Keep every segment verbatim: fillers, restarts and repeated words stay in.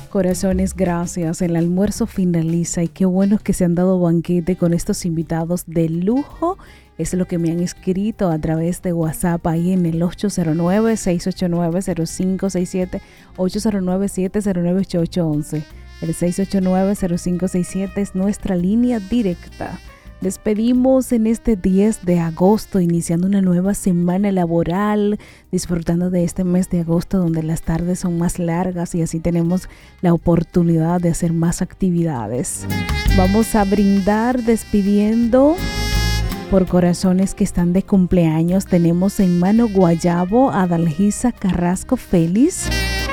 Corazones, gracias. El almuerzo finaliza y qué bueno que se han dado banquete con estos invitados de lujo. Es lo que me han escrito a través de WhatsApp ahí en el ocho cero nueve, seis ocho nueve, cero cinco seis siete, ocho cero nueve, siete cero nueve, ocho ocho uno uno. El seis ocho nueve, cero cinco seis siete es nuestra línea directa. Despedimos en este diez de agosto, iniciando una nueva semana laboral, disfrutando de este mes de agosto donde las tardes son más largas y así tenemos la oportunidad de hacer más actividades. Vamos a brindar despidiendo por corazones que están de cumpleaños. Tenemos en Mano Guayabo a Adalgisa Carrasco Félix.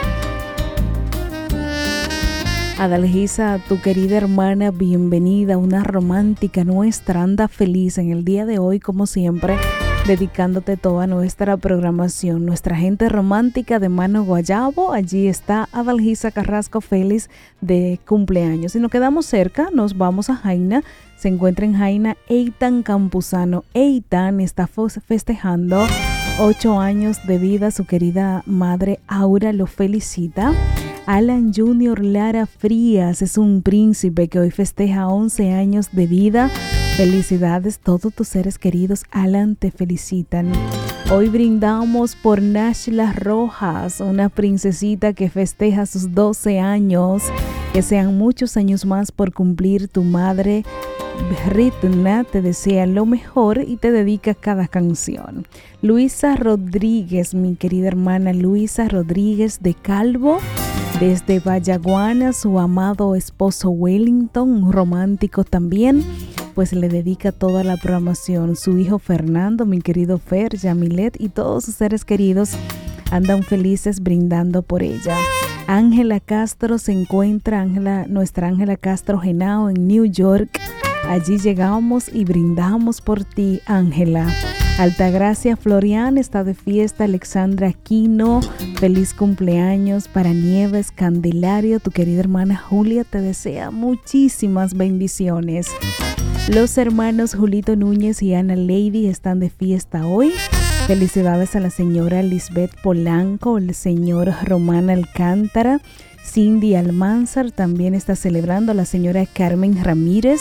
Adalgisa, tu querida hermana, bienvenida, una romántica nuestra, anda feliz en el día de hoy, como siempre, dedicándote toda nuestra programación. Nuestra gente romántica de Mano Guayabo, allí está Adalgisa Carrasco Félix de cumpleaños. Si nos quedamos cerca, nos vamos a Jaina. Se encuentra en Jaina Eitan Campuzano. Eitan está festejando ocho años de vida, su querida madre Aura lo felicita. Alan Junior Lara Frías es un príncipe que hoy festeja once años de vida. Felicidades, todos tus seres queridos, Alan, te felicitan. Hoy brindamos por Nashla Rojas, una princesita que festeja sus doce años. Que sean muchos años más por cumplir. Tu madre Ritna te desea lo mejor y te dedica cada canción. Luisa Rodríguez, mi querida hermana Luisa Rodríguez de Calvo, desde Vallaguana, su amado esposo Wellington, un romántico también, pues le dedica toda la programación. Su hijo Fernando, mi querido Fer, Yamilet y todos sus seres queridos andan felices brindando por ella. Ángela Castro se encuentra, Ángela, nuestra Ángela Castro Genao en New York. Allí llegamos y brindamos por ti, Ángela. Altagracia Florian está de fiesta. Alexandra Aquino, feliz cumpleaños para Nieves Candelario. Tu querida hermana Julia te desea muchísimas bendiciones. Los hermanos Julito Núñez y Ana Lady están de fiesta hoy. Felicidades a la señora Lisbeth Polanco, el señor Román Alcántara. Cindy Almanzar también está celebrando, a la señora Carmen Ramírez.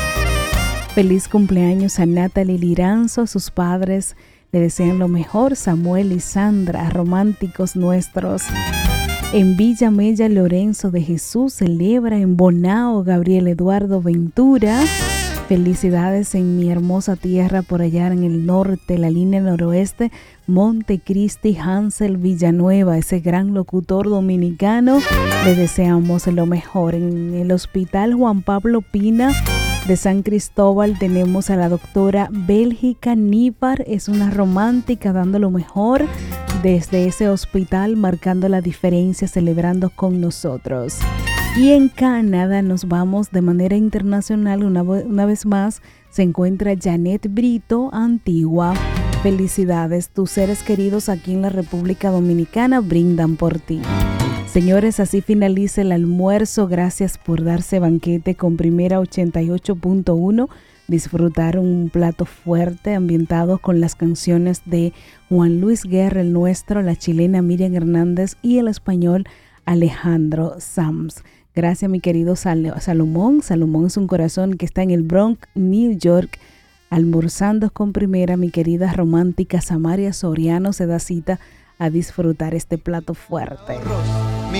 Feliz cumpleaños a Natalie Liranzo, sus padres le desean lo mejor. Samuel y Sandra, románticos nuestros. En Villa Mella, Lorenzo de Jesús celebra. En Bonao, Gabriel Eduardo Ventura. Felicidades en mi hermosa tierra por allá en el norte, la línea noroeste. Montecristi Hansel Villanueva, ese gran locutor dominicano, le deseamos lo mejor. En el Hospital Juan Pablo Pina de San Cristóbal tenemos a la doctora Bélgica Nívar, es una romántica dando lo mejor desde ese hospital, marcando la diferencia, celebrando con nosotros. Y en Canadá nos vamos de manera internacional, una, una vez más se encuentra Janet Brito Antigua. Felicidades, tus seres queridos aquí en la República Dominicana brindan por ti. Señores, así finaliza el almuerzo. Gracias por darse banquete con Primera ochenta y ocho punto uno. Disfrutar un plato fuerte ambientado con las canciones de Juan Luis Guerra, el nuestro, la chilena Miriam Hernández y el español Alejandro Sanz. Gracias, mi querido Sal- Salomón. Salomón es un corazón que está en el Bronx, New York, almorzando con Primera. Mi querida romántica Samaria Soriano se da cita a disfrutar este plato fuerte.